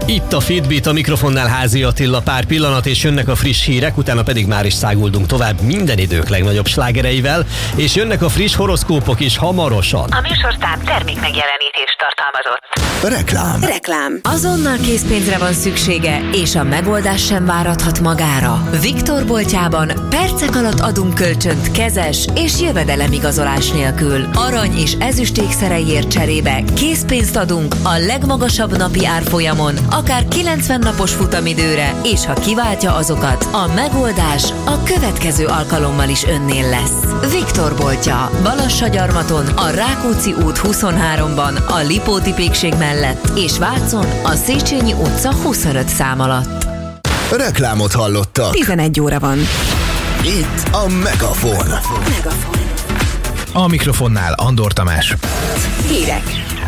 Itt a Fitbit, a mikrofonnál Házi Attila, pár pillanat, és jönnek a friss hírek, utána pedig már is száguldunk tovább minden idők legnagyobb slágereivel, és jönnek a friss horoszkópok is hamarosan. A műsorszám termékmegjelenítést tartalmazott. Reklám. Azonnal készpénzre van szüksége, és a megoldás sem várathat magára. Viktor boltjában percek alatt adunk kölcsönt kezes és jövedelemigazolás nélkül. Arany és ezüst ékszereiért cserébe készpénzt adunk a legmagasabb napi árfolyamon, akár 90 napos futamidőre, és ha kiváltja azokat, a megoldás a következő alkalommal is önnél lesz. Viktor boltja, Balassagyarmaton, a Rákóczi út 23-ban, a Lipóti pékség mellett, és Vácon, a Széchenyi utca 25 szám alatt. Reklámot hallottak. 11 óra van. Itt a Megafon. A mikrofonnál Andor Tamás. Hírek.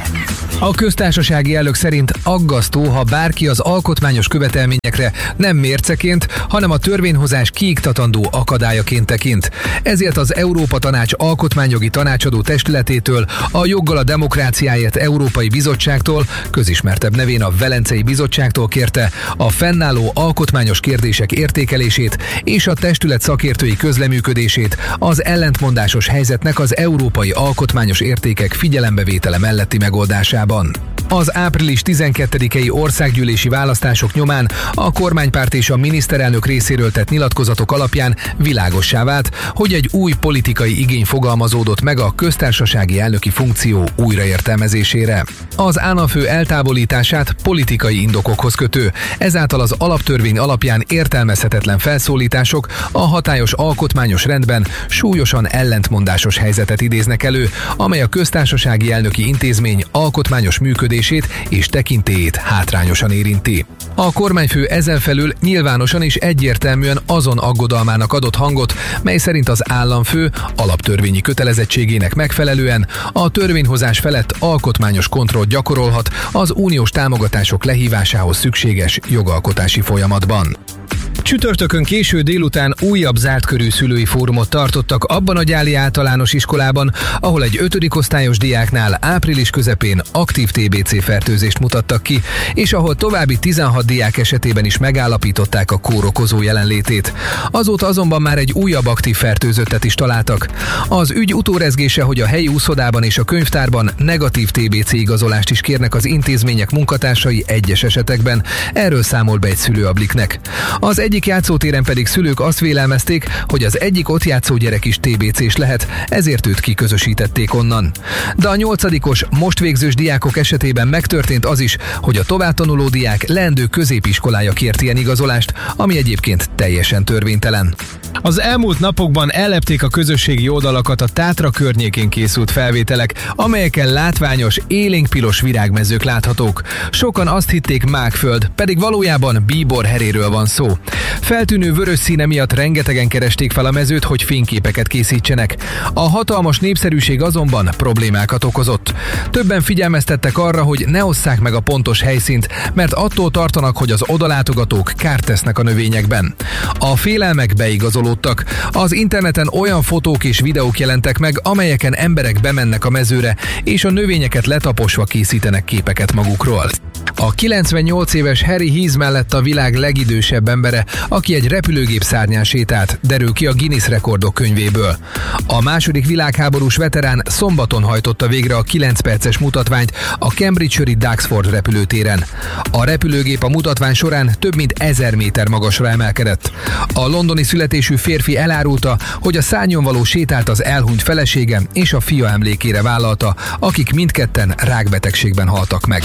A köztársasági elnök szerint aggasztó, ha bárki az alkotmányos követelményekre nem mérceként, hanem a törvényhozás kiiktatandó akadályaként tekint. Ezért az Európa Tanács alkotmányjogi tanácsadó testületétől, a Joggal a Demokráciáért Európai Bizottságtól, közismertebb nevén a Velencei Bizottságtól kérte a fennálló alkotmányos kérdések értékelését és a testület szakértői közleműködését az ellentmondásos helyzetnek az európai alkotmányos értékek figyelembevétele melletti megoldásában. Az április 12-i országgyűlési választások nyomán a kormánypárt és a miniszterelnök részéről tett nyilatkozatok alapján világossá vált, hogy egy új politikai igény fogalmazódott meg a köztársasági elnöki funkció újraértelmezésére. Az államfő eltávolítását politikai indokokhoz kötő, ezáltal az alaptörvény alapján értelmezhetetlen felszólítások a hatályos alkotmányos rendben súlyosan ellentmondásos helyzetet idéznek elő, amely a köztársasági elnöki intézmény alkotmányos működését és tekintélyét hátrányosan érinti. A kormányfő ezen felül nyilvánosan és egyértelműen azon aggodalmának adott hangot, mely szerint az államfő alaptörvényi kötelezettségének megfelelően a törvényhozás felett alkotmányos kontrollt gyakorolhat az uniós támogatások lehívásához szükséges jogalkotási folyamatban. Csütörtökön késő délután újabb zártkörű szülői fórumot tartottak abban a Gyáli általános iskolában, ahol egy 5. osztályos diáknál április közepén aktív TBC fertőzést mutattak ki, és ahol további 16 diák esetében is megállapították a kórokozó jelenlétét. Azóta azonban már egy újabb aktív fertőzöttet is találtak. Az ügy utórezgése, hogy a helyi úszodában és a könyvtárban negatív TBC igazolást is kérnek az intézmények munkatársai egyes esetekben, erről számol be egy szülő a Blicknek. Az egyik játszótéren pedig szülők azt vélelmezték, hogy az egyik ott játszó gyerek is TBC-s lehet, ezért őt kiközösítették onnan. De a 8-os, most végzős diákok esetében megtörtént az is, hogy a továbbtanuló diák leendő középiskolája kért ilyen igazolást, ami egyébként teljesen törvénytelen. Az elmúlt napokban ellepték a közösségi oldalakat a Tátra környékén készült felvételek, amelyeken látványos, élénkpiros virágmezők láthatók. Sokan azt hitték Mákföld, pedig valójában bíborheréről van szó. Feltűnő vörös színe miatt rengetegen keresték fel a mezőt, hogy fényképeket készítsenek. A hatalmas népszerűség azonban problémákat okozott. Többen figyelmeztettek arra, hogy ne osszák meg a pontos helyszínt, mert attól tartanak, hogy az odalátogatók kárt tesznek a növényekben. A félelmek beigazolódtak. Az interneten olyan fotók és videók jelentek meg, amelyeken emberek bemennek a mezőre, és a növényeket letaposva készítenek képeket magukról. A 98 éves Harry Heath mellett a világ legidősebb embere, aki egy repülőgép szárnyán sétált, derül ki a Guinness rekordok könyvéből. A második világháborús veterán szombaton hajtotta végre a 9 perces mutatványt a Cambridgeshire Duxford repülőtéren. A repülőgép a mutatvány során több mint 1000 méter magasra emelkedett. A londoni születésű férfi elárulta, hogy a szárnyon való sétált az elhunyt felesége és a fia emlékére vállalta, akik mindketten rákbetegségben haltak meg.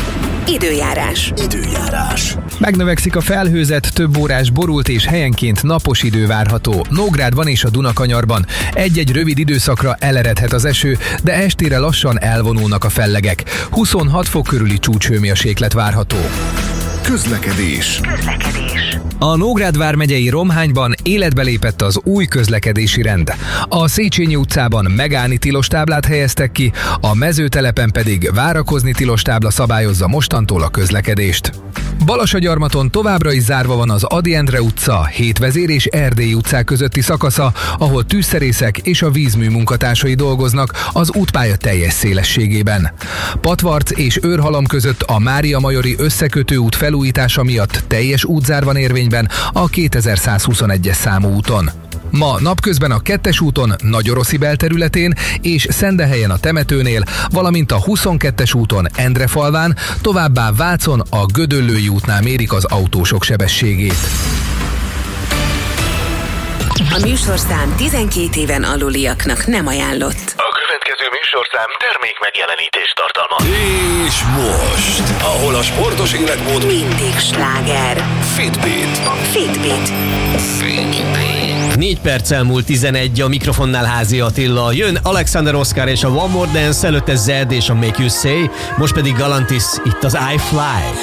Időjárás. Megnövekszik a felhőzet, több órás borult és helyenként napos idő várható. Nógrádban és a Dunakanyarban egy-egy rövid időszakra eleredhet az eső, de estére lassan elvonulnak a fellegek. 26 fok körüli csúcshőmérséklet várható. Közlekedés. A Nógrád vármegyei Romhányban életbe lépett az új közlekedési rend. A Széchenyi utcában megállni tilos táblát helyeztek ki, a Mezőtelepen pedig várakozni tilos tábla szabályozza mostantól a közlekedést. Balasagyarmaton továbbra is zárva van az Ady Endre utca, Hétvezér és Erdélyi utcák közötti szakasza, ahol tűzszerészek és a vízmű munkatársai dolgoznak az útpálya teljes szélességében. Patvarc és Őrhalom között a Mária Majori összekötő út felújítása miatt teljes útzár van érvényben a 2121-es számú úton. Ma napközben a 2-es úton Nagyoroszi belterületén és Szendehelyen a temetőnél, valamint a 22-es úton Endrefalván, továbbá Vácon a Gödöllői útnál mérik az autósok sebességét. A műsorszám 12 éven aluliaknak nem ajánlott. A következő műsorszám termék megjelenítést tartalmaz. És most, ahol a sportos életmód mindig sláger. Fitbit. 4 perccel múlt 11, a mikrofonnál Házi Attila. Jön Alexander Oscar és a One More Dance, előtte Zed és a Make You Say, most pedig Galantis, itt az I Fly.